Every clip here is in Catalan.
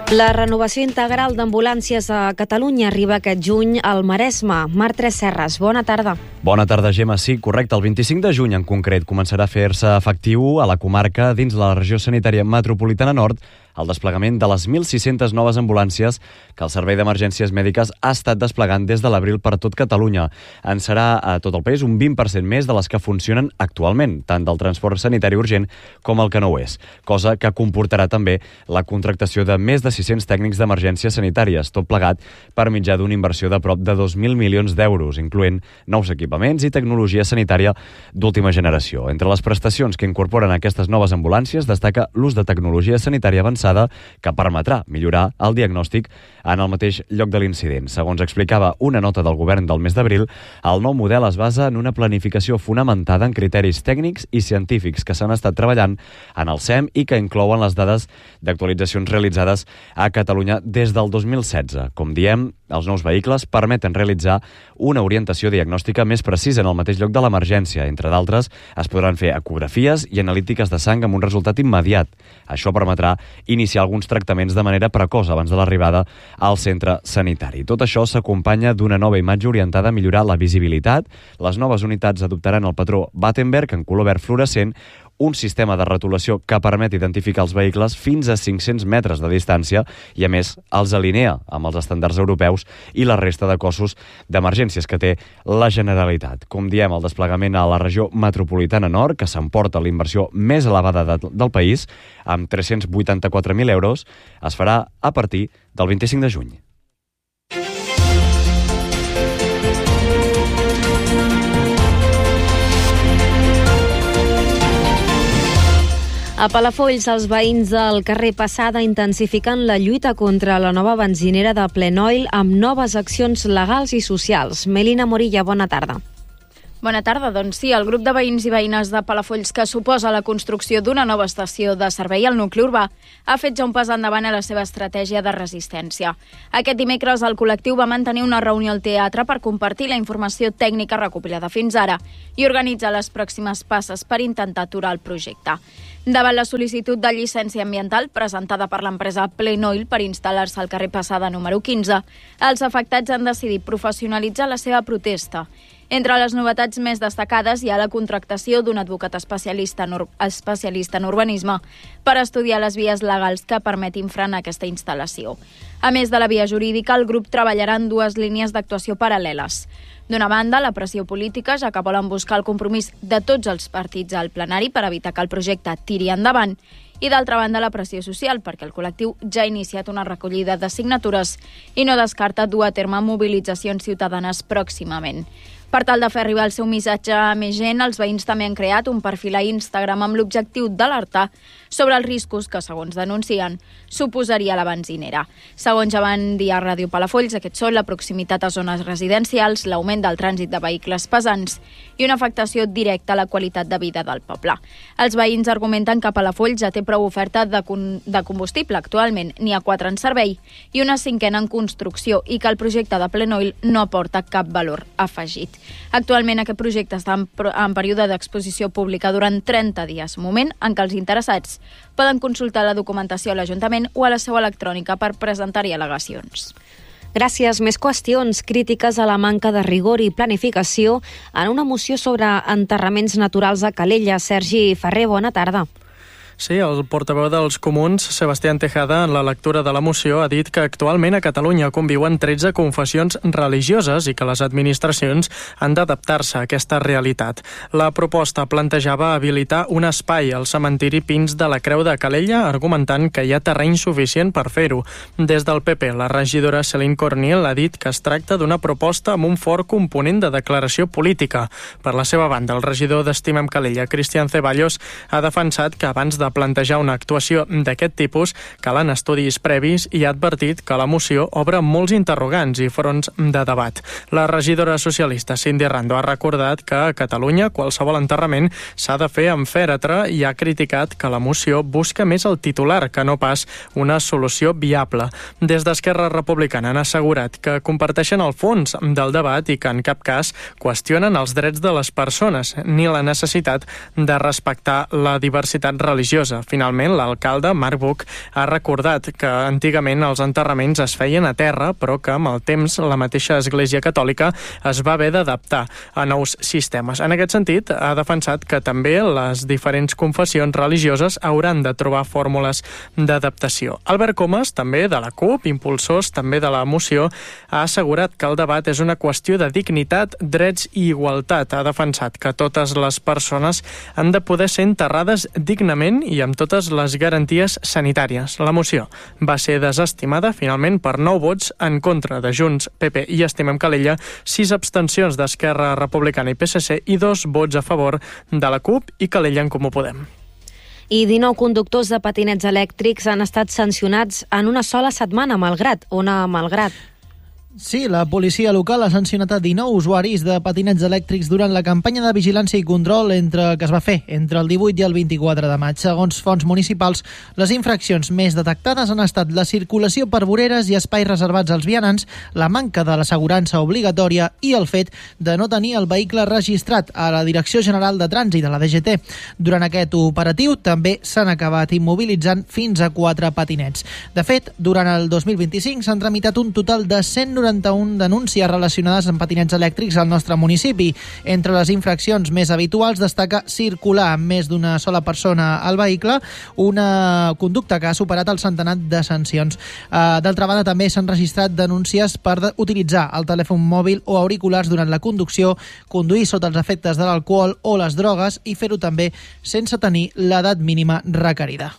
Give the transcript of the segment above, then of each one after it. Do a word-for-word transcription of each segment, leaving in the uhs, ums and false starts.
La renovació integral d'ambulàncies a Catalunya arriba aquest juny al Maresme. Marc Tresserras, bona tarda. Bona tarda, Gemma. Sí, correcte. El vint-i-cinc de juny, en concret, començarà a fer-se efectiu a la comarca dins la regió sanitària metropolitana nord el desplegament de les mil sis-centes noves ambulàncies que el Servei d'Emergències Mèdiques ha estat desplegant des de l'abril per tot Catalunya. En serà a tot el país un vint per cent més de les que funcionen actualment, tant del transport sanitari urgent com el que no ho és, cosa que comportarà també la contractació de més de sis-cents tècnics d'emergències sanitàries, tot plegat per mitjà d'una inversió de prop de dos mil milions d'euros, incloent nous equipaments i tecnologia sanitària d'última generació. Entre les prestacions que incorporen aquestes noves ambulàncies destaca l'ús de tecnologia sanitària avançada que permetrà millorar el diagnòstic en el mateix lloc de l'incident. Segons explicava una nota del govern del mes d'abril, el nou model es basa en una planificació fonamentada en criteris tècnics i científics que s'han estat treballant en el S E M i que inclouen les dades d'actualitzacions realitzades a Catalunya des del dos mil setze. Com diem, els nous vehicles permeten realitzar una orientació diagnòstica més precisa en el mateix lloc de l'emergència. Entre d'altres, es podran fer ecografies i analítiques de sang amb un resultat immediat. Això permetrà iniciar alguns tractaments de manera precoç abans de l'arribada al centre sanitari. Tot això s'acompanya d'una nova imatge orientada a millorar la visibilitat. Les noves unitats adoptaran el patró Battenberg en color verd fluorescent, un sistema de retolació que permet identificar els vehicles fins a cinc-cents metres de distància i, a més, els alinea amb els estàndards europeus i la resta de cossos d'emergències que té la Generalitat. Com diem, el desplegament a la regió metropolitana nord, que s'emporta l'inversió més elevada de, del país, amb tres-cents vuitanta-quatre mil euros, es farà a partir del vint-i-cinc de juny. A Palafolls, els veïns del carrer Passada intensifiquen la lluita contra la nova benzinera de Plenoil amb noves accions legals i socials. Melina Morilla, bona tarda. Bona tarda. Doncs sí, el grup de veïns i veïnes de Palafolls que suposa la construcció d'una nova estació de servei al nucli urbà ha fet ja un pas endavant a la seva estratègia de resistència. Aquest dimecres el col·lectiu va mantenir una reunió al teatre per compartir la informació tècnica recopilada fins ara i organitzar les pròximes passes per intentar aturar el projecte. Davant la sol·licitud de llicència ambiental presentada per l'empresa Plenoil per instal·lar-se al carrer Passada número quinze, els afectats han decidit professionalitzar la seva protesta. Entre les novetats més destacades hi ha la contractació d'un advocat especialista en, ur especialista en urbanisme per estudiar les vies legals que permetin frenar aquesta instal·lació. A més de la via jurídica, el grup treballarà en dues línies d'actuació paral·leles. D'una banda, la pressió política, ja que volen buscar el compromís de tots els partits al plenari per evitar que el projecte tiri endavant, i d'altra banda la pressió social, perquè el col·lectiu ja ha iniciat una recollida de signatures i no descarta dur a terme mobilitzacions ciutadanes pròximament. Per tal de fer arribar el seu missatge a més gent, els veïns també han creat un perfil a Instagram amb l'objectiu d'alertar sobre els riscos que, segons denuncien, suposaria la benzinera. Segons ja van dir a Ràdio Palafolls, aquests són la proximitat a zones residencials, l'augment del trànsit de vehicles pesants i una afectació directa a la qualitat de vida del poble. Els veïns argumenten que Palafolls ja té prou oferta de, de combustible actualment, n'hi ha quatre en servei i una cinquena en construcció i que el projecte de Plenoil no aporta cap valor afegit. Actualment aquest projecte està en, en període d'exposició pública durant trenta dies, moment en què els interessats poden consultar la documentació a l'Ajuntament o a la seu electrònica per presentar-hi al·legacions. Gràcies. Més qüestions crítiques a la manca de rigor i planificació en una moció sobre enterraments naturals a Calella. Sergi Ferrer, bona tarda. Sí, el portaveu dels Comuns, Sebastián Tejada, en la lectura de la moció ha dit que actualment a Catalunya conviuen tretze confessions religioses i que les administracions han d'adaptar-se a aquesta realitat. La proposta plantejava habilitar un espai al cementiri Pins de la Creu de Calella, argumentant que hi ha terreny suficient per fer-ho. Des del P P, la regidora Céline Corniel ha dit que es tracta d'una proposta amb un fort component de declaració política. Per la seva banda, el regidor d'Estimem Calella, Cristian Ceballos, ha defensat que abans de plantejar una actuació d'aquest tipus calen estudis previs i ha advertit que la moció obre molts interrogants i fronts de debat. La regidora socialista Cindy Rando ha recordat que a Catalunya qualsevol enterrament s'ha de fer amb fèretre i ha criticat que la moció busca més el titular que no pas una solució viable. Des d'Esquerra Republicana han assegurat que comparteixen el fons del debat i que en cap cas qüestionen els drets de les persones ni la necessitat de respectar la diversitat religiosa religiosa. Finalment, l'alcalde, Marc Buch, ha recordat que antigament els enterraments es feien a terra, però que amb el temps la mateixa Església Catòlica es va haver d'adaptar a nous sistemes. En aquest sentit, ha defensat que també les diferents confessions religioses hauran de trobar fórmules d'adaptació. Albert Comas, també de la CUP, impulsors també de la moció, ha assegurat que el debat és una qüestió de dignitat, drets i igualtat. Ha defensat que totes les persones han de poder ser enterrades dignament i amb totes les garanties sanitàries. La moció va ser desestimada finalment per nou vots en contra de Junts, P P i Estimem Calella, sis abstencions d'Esquerra Republicana i P S C i dos vots a favor de la CUP i Calella en Comú Podem. I dinou conductors de patinets elèctrics han estat sancionats en una sola setmana, malgrat, una malgrat. Sí, la policia local ha sancionat a dinou usuaris de patinets elèctrics durant la campanya de vigilància i control entre que es va fer entre el divuit i el vint-i-quatre de maig. Segons fonts municipals, les infraccions més detectades han estat la circulació per voreres i espais reservats als vianants, la manca de l'assegurança obligatòria i el fet de no tenir el vehicle registrat a la Direcció General de Trànsit de la D G T. Durant aquest operatiu també s'han acabat immobilitzant fins a quatre patinets. De fet, durant el dos mil vint-i-cinc s'han tramitat un total de cent noranta-un denúncies relacionades amb patinets elèctrics al nostre municipi. Entre les infraccions més habituals destaca circular amb més d'una sola persona al vehicle, una conducta que ha superat el centenar de sancions. D'altra banda, també s'han registrat denúncies per utilitzar el telèfon mòbil o auriculars durant la conducció, conduir sota els efectes de l'alcohol o les drogues i fer-ho també sense tenir l'edat mínima requerida.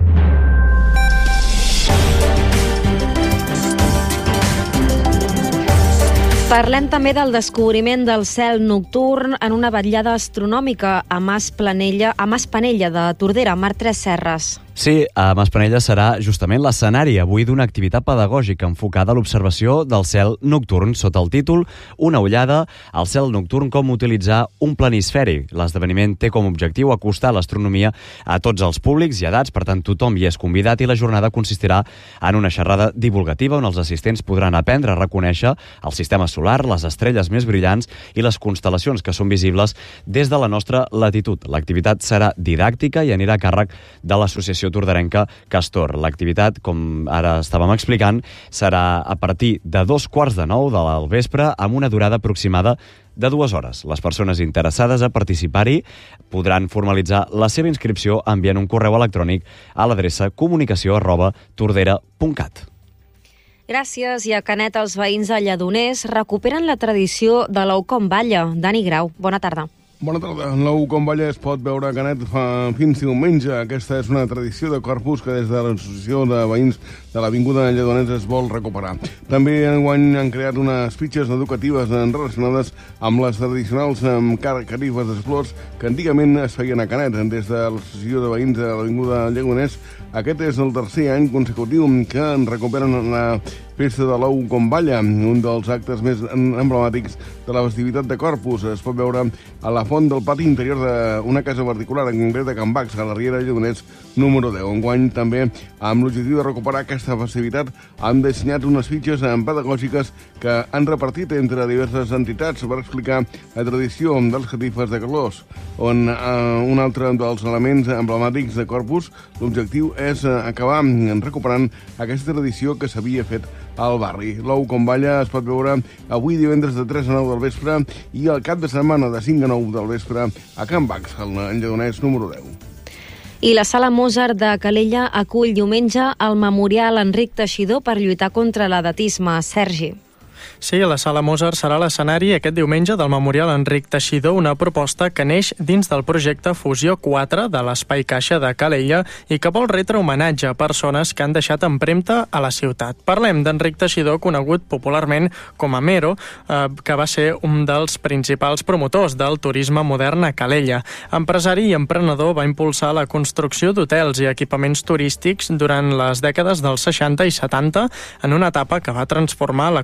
Parlem també del descobriment del cel nocturn en una vetllada astronòmica a Mas Planella, a Mas Panella de Tordera, Mar Tres Serres. Sí, a Mas Panella serà justament l'escenari avui d'una activitat pedagògica enfocada a l'observació del cel nocturn sota el títol Una ullada al cel nocturn, com utilitzar un planisferi. L'esdeveniment té com a objectiu acostar l'astronomia a tots els públics i edats, per tant tothom hi és convidat i la jornada consistirà en una xerrada divulgativa on els assistents podran aprendre a reconèixer el sistema solar, les estrelles més brillants i les constel·lacions que són visibles des de la nostra latitud. L'activitat serà didàctica i anirà a càrrec de l'Associació Tordarenca Castor. L'activitat, com ara estàvem explicant, serà a partir de dos quarts de nou del vespre amb una durada aproximada de dues hores. Les persones interessades a participar-hi podran formalitzar la seva inscripció enviant un correu electrònic a l'adreça comunicació arroba tordera punt cat. Gràcies. I a Canet, els veïns de Lledoners recuperen la tradició de l'ou com balla. Dani Grau, bona tarda. Bona tarda. L'ou com balla es pot veure a Canet fins diumenge. Aquesta és una tradició de Corpus que des de l'Associació de Veïns de l'Avinguda de Lledoners es vol recuperar. També enguany han creat unes fitxes educatives relacionades amb les tradicionals carifes d'esplors que antigament es feien a Canet. Des de l'Associació de Veïns de l'Avinguda de Lledoners, aquest és el tercer any consecutiu que en recuperen la festa de l'ou com balla, un dels actes més emblemàtics de la festivitat de Corpus. Es pot veure a la font del pati interior d'una casa particular, en concret a Can Bacs, a la Riera de Lledoners número deu. Enguany també, amb l'objectiu de recuperar aquesta festivitat, han dissenyat unes fitxes pedagògiques que han repartit entre diverses entitats per explicar la tradició dels catifes de Calós, on eh, un altre dels elements emblemàtics de Corpus, l'objectiu és acabar recuperant aquesta tradició que s'havia fet al barri. L'ou com balla es pot veure avui divendres de tres a nou del vespre i el cap de setmana de cinc a nou del vespre a Can Bacs, al Lledoners número deu. I la Sala Mozart de Calella acull diumenge el Memorial Enric Teixidor per lluitar contra l'edatisme. Sergi. Sí, la Sala Mozart serà l'escenari aquest diumenge del Memorial Enric Teixidor, una proposta que neix dins del projecte Fusió quatre de l'Espai Caixa de Calella i que vol retre homenatge a persones que han deixat empremta a la ciutat. Parlem d'Enric Teixidor, conegut popularment com a Mero, eh, que va ser un dels principals promotors del turisme modern a Calella. Empresari i emprenedor, va impulsar la construcció d'hotels i equipaments turístics durant les dècades dels seixanta i setanta en una etapa que va transformar l'economia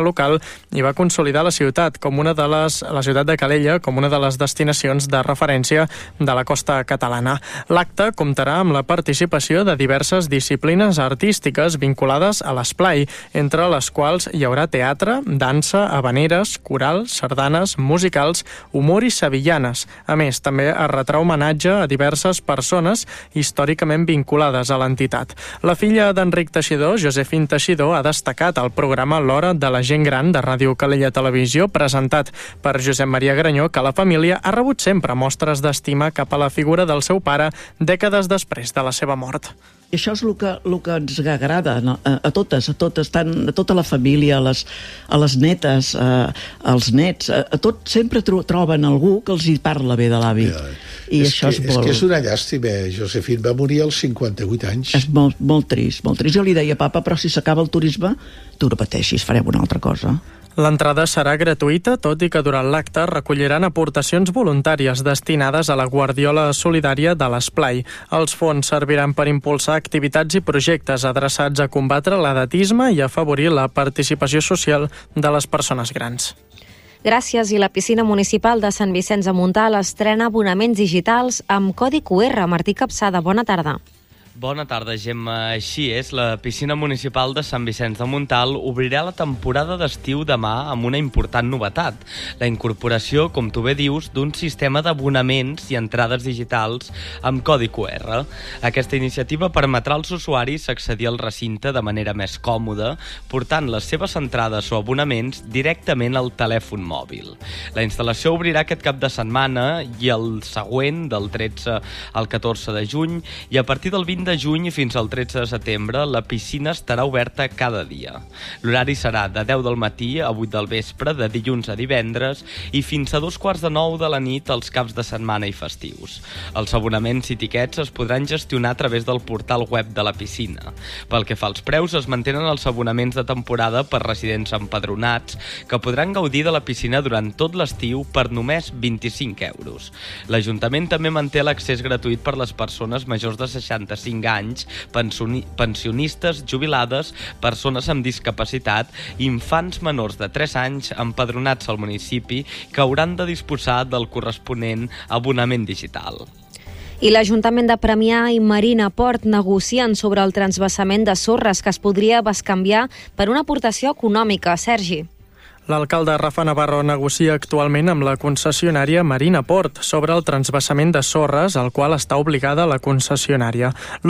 local i va consolidar la ciutat com una de les, la ciutat de Calella com una de les destinacions de referència de la costa catalana. L'acte comptarà amb la participació de diverses disciplines artístiques vinculades a l'esplai, entre les quals hi haurà teatre, dansa, habaneres, coral, sardanes, musicals, humor i sevillanes. A més, també es retrà homenatge a diverses persones històricament vinculades a l'entitat. La filla d'Enric Teixidor, Josefine Teixidor, ha destacat el programa L'Hora de la Gent Gran de Ràdio Calella Televisió, presentat per Josep Maria Granyó, que la família ha rebut sempre mostres d'estima cap a la figura del seu pare dècades després de la seva mort. I això és el que, el que ens agrada, no? a, a totes, a totes, tant, a tota la família, a les, a les netes, a, als nets, a, a tot sempre tro troben algú que els hi parla bé de l'avi. Ja, I és això que, és molt... És que és una llàstima, Josefine va morir als cinquanta-vuit anys. És molt, molt trist, molt trist. Jo li deia, papa, però si s'acaba el turisme, tu no pateixis, farem una altra cosa. L'entrada serà gratuïta, tot i que durant l'acte recolliran aportacions voluntàries destinades a la Guardiola Solidària de l'Esplai. Els fons serviran per impulsar activitats i projectes adreçats a combatre l'edatisme i afavorir la participació social de les persones grans. Gràcies. I la piscina municipal de Sant Vicenç de Montalt estrena abonaments digitals amb codi Q R. Martí Capçada, bona tarda. Bona tarda, Gemma. Així és, la piscina municipal de Sant Vicenç de Montalt obrirà la temporada d'estiu demà amb una important novetat, la incorporació, com tu bé dius, d'un sistema d'abonaments i entrades digitals amb codi Q R. Aquesta iniciativa permetrà als usuaris accedir al recinte de manera més còmoda, portant les seves entrades o abonaments directament al telèfon mòbil. La instal·lació obrirà aquest cap de setmana i el següent, del tretze al catorze de juny, i a partir del vint de juny fins al tretze de setembre la piscina estarà oberta cada dia. L'horari serà de deu del matí a vuit del vespre, de dilluns a divendres, i fins a dos quarts de nou de la nit els caps de setmana i festius. Els abonaments i tiquets es podran gestionar a través del portal web de la piscina. Pel que fa als preus, es mantenen els abonaments de temporada per residents empadronats, que podran gaudir de la piscina durant tot l'estiu per només vint-i-cinc euros. L'Ajuntament també manté l'accés gratuït per les persones majors de seixanta-cinc anys, pensionistes, jubilades, persones amb discapacitat i infants menors de tres anys empadronats al municipi que hauran de disposar del corresponent abonament digital. I l'Ajuntament de Premià i Marina Port negocien sobre el transvasament de sorres que es podria bescanviar per una aportació econòmica. Sergi. L'alcalde Rafa Navarro negocia actualment amb la concessionària Marina Port sobre el transvasament de sorres al qual està obligada la concessionària.